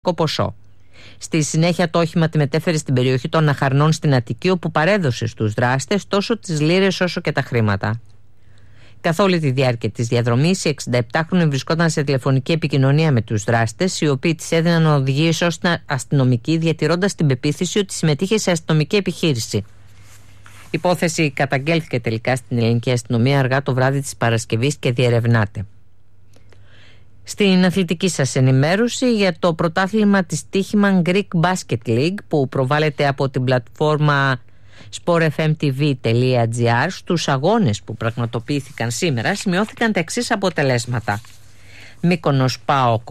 ποσό. Στη συνέχεια το όχημα τη μετέφερε στην περιοχή των Αχαρνών στην Αττική, όπου παρέδωσε στους δράστες τόσο τις λίρες όσο και τα χρήματα. Καθ' όλη τη διάρκεια της διαδρομής, η 67χρονη βρισκόταν σε τηλεφωνική επικοινωνία με τους δράστες, οι οποίοι της έδιναν οδηγίες ως αστυνομική, διατηρώντας την πεποίθηση ότι συμμετείχε σε αστυνομική επιχείρηση. Η υπόθεση καταγγέλθηκε τελικά στην ελληνική αστυνομία αργά το βράδυ της Παρασκευής και διερευνάται. Στην αθλητική σας ενημέρωση για το πρωτάθλημα της Τύχημαν Greek Basket League που προβάλλεται από την πλατφόρμα sportfmtv.gr, στους αγώνες που πραγματοποιήθηκαν σήμερα σημειώθηκαν τα εξής αποτελέσματα. Μύκονος ΠΑΟΚ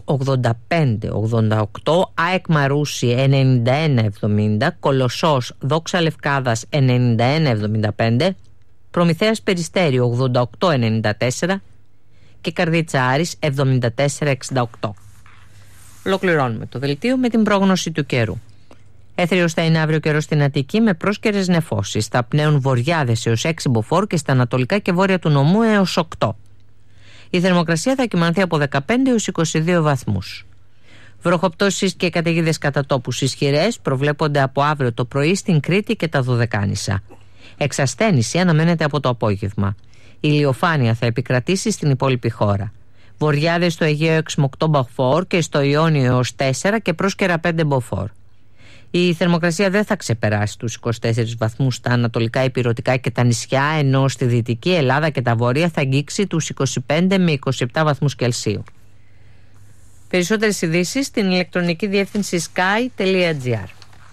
85-88, ΑΕΚ Μαρούσι 91-70, Κολοσσός Δόξα Λευκάδας 91-75, Προμηθέας Περιστέριο 88-94 και Καρδίτσα Άρης 74-68. Ολοκληρώνουμε το δελτίο με την πρόγνωση του καιρού. Έθριος θα είναι αύριο καιρός στην Αττική με πρόσκαιρες νεφώσεις. Θα πνέουν βοριάδες έως 6 μποφόρ και στα ανατολικά και βόρεια του νομού έως 8. Η θερμοκρασία θα κυμανθεί από 15 έως 22 βαθμούς. Βροχοπτώσεις και καταιγίδες κατά τόπους ισχυρές προβλέπονται από αύριο το πρωί στην Κρήτη και τα Δωδεκάνησα. Εξασθένηση αναμένεται από το απόγευμα. Η ηλιοφάνεια θα επικρατήσει στην υπόλοιπη χώρα. Βοριάδες στο Αιγαίο 6 με 8 μποφόρ και στο Ιόνιο έως 4 και πρόσκαιρα 5 μποφόρ. Η θερμοκρασία δεν θα ξεπεράσει τους 24 βαθμούς στα ανατολικά ηπειρωτικά και τα νησιά, ενώ στη Δυτική Ελλάδα και τα Βόρεια θα αγγίξει τους 25 με 27 βαθμούς Κελσίου. Περισσότερες ειδήσεις στην ηλεκτρονική διεύθυνση sky.gr.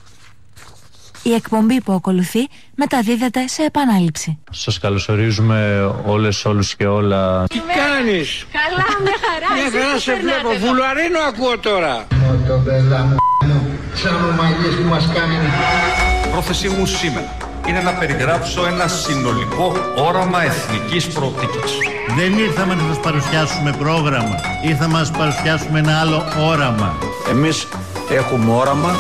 Η εκπομπή που ακολουθεί μεταδίδεται σε επανάληψη. Σας καλωσορίζουμε όλους και όλα. Τι κάνεις? Καλά, με χαρά. Μια χαρά σε βλέπω. Βουλαρίνο ακούω τώρα. Το πελά μου, σαν ομαγίες που μας κάνει. Πρόθεσή μου σήμερα είναι να περιγράψω ένα συνολικό όραμα εθνικής προοπτικής. Δεν ήρθαμε να σας παρουσιάσουμε πρόγραμμα, ήρθαμε να σας παρουσιάσουμε ένα άλλο όραμα. Εμείς έχουμε όραμα.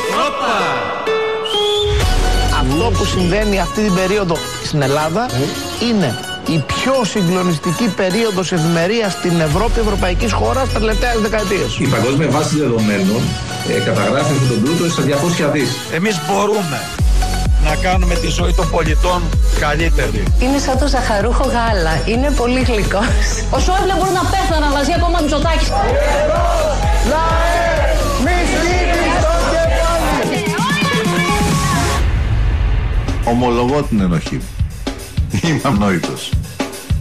Αυτό που συμβαίνει αυτή την περίοδο στην Ελλάδα είναι η πιο συγκλονιστική περίοδος ευημερίας στην Ευρώπη, ευρωπαϊκής χώρας τα τελευταία δεκαετίες. Η παγκόσμια βάση δεδομένων καταγράφει αυτόν τον πλούτο στα 200 δις. Εμείς μπορούμε να κάνουμε τη ζωή των πολιτών καλύτερη. Είναι σαν το ζαχαρούχο γάλα. Είναι πολύ γλυκός. Ο Σόιμπλε μπορεί να πέθανε μαζί ακόμα Μητσοτάκης. Ομολογώ την ενοχή μου. Είμαι ανόητος.